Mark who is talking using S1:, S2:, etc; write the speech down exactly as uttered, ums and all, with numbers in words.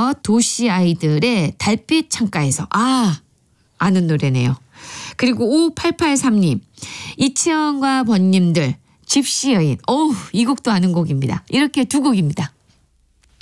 S1: 이어서 도시 아이들의 달빛 창가에서. 아, 아는 노래네요. 그리고 오팔팔삼 님 이치현과 번님들 집시 여인. 어우, 이 곡도 아는 곡입니다. 이렇게 두 곡입니다.